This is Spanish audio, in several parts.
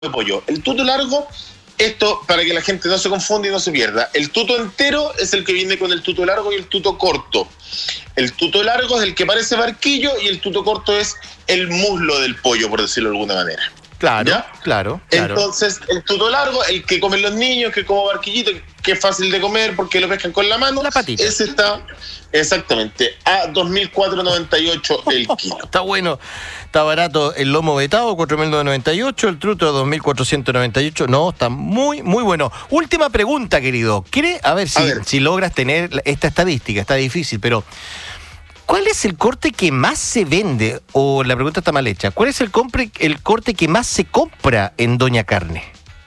de pollo. El tuto largo, esto para que la gente no se confunda y no se pierda. El tuto entero es el que viene con el tuto largo y el tuto corto. El tuto largo es el que parece barquillo y el tuto corto es el muslo del pollo, por decirlo de alguna manera. Claro, ¿ya? Claro. Entonces, el tuto largo, el que comen los niños, que como barquillito, que es fácil de comer porque lo pescan con la mano. La patita. Ese está, exactamente, a 2.498 el kilo. Está bueno, está barato el lomo vetado, 4.998, el truto 2.498. No, está muy, muy bueno. Última pregunta, querido. A ver si logras tener esta estadística, está difícil, pero ¿cuál es el corte que más se vende? O la pregunta está mal hecha. ¿Cuál es el corte que más se compra en Doña Carne?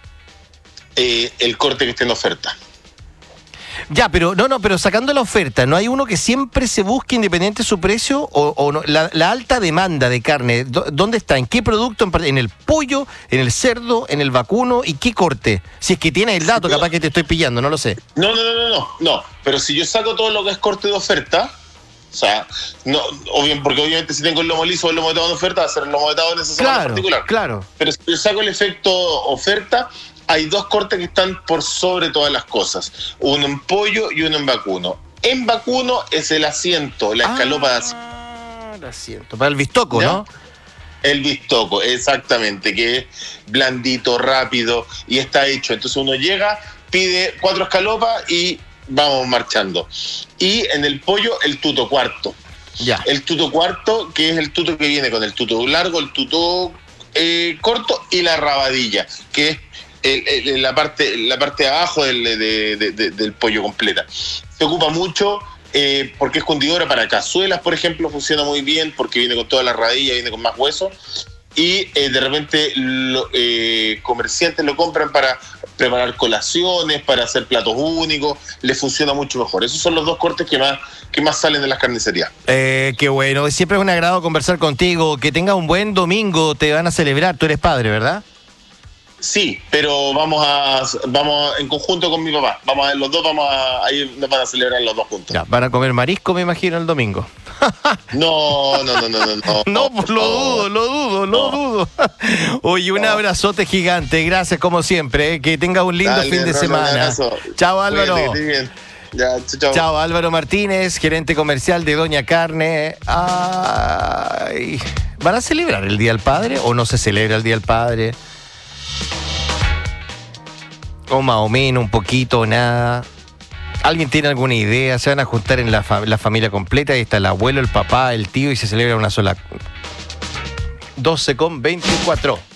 El corte que esté en oferta. Ya, pero pero sacando la oferta, ¿no hay uno que siempre se busque independiente de su precio? ¿O no? La alta demanda de carne, ¿dónde está? ¿En qué producto? ¿En el pollo? ¿En el cerdo? ¿En el vacuno? ¿Y qué corte? Si es que tienes el dato, capaz que te estoy pillando, no lo sé. No. Pero si yo saco todo lo que es corte de oferta, o sea, porque obviamente si tengo el lomo liso o el lomo vetado en oferta, va a ser el lomo vetado en esa semana en particular. Claro. Pero si yo saco el efecto oferta, hay dos cortes que están por sobre todas las cosas. Uno en pollo y uno en vacuno. En vacuno es el asiento, la escalopa de asiento. El asiento, para el bistoco, ¿ya? ¿No? El bistoco, exactamente, que es blandito, rápido y está hecho. Entonces uno llega, pide 4 escalopas y vamos marchando. Y en el pollo, el tuto cuarto. Ya. El tuto cuarto, que es el tuto que viene con el tuto largo, el tuto corto y la rabadilla, que es la parte de abajo del pollo completa. Se ocupa mucho porque es condidora para cazuelas, por ejemplo, funciona muy bien porque viene con toda la rabadilla, viene con más hueso. Y de repente comerciantes lo compran para preparar colaciones, para hacer platos únicos, les funciona mucho mejor. Esos son los dos cortes que más salen de las carnicerías. Qué bueno, siempre es un agrado conversar contigo, que tengas un buen domingo, te van a celebrar, tú eres padre, ¿verdad? Sí, pero vamos en conjunto con mi papá. Los dos ahí nos van a celebrar los dos juntos. Ya, van a comer marisco, me imagino, el domingo. No. No, pues lo dudo. Oye, un abrazote gigante, gracias como siempre, que tenga un lindo fin de semana. Chao, Álvaro. Bien. Ya, chao. Chao, Álvaro Martínez, gerente comercial de Doña Carne. Ay, ¿van a celebrar el Día del Padre o no se celebra el Día del Padre? O más o menos, un poquito o nada. ¿Alguien tiene alguna idea? ¿Se van a juntar en la familia completa? Ahí está el abuelo, el papá, el tío y se celebra una sola. 12:24.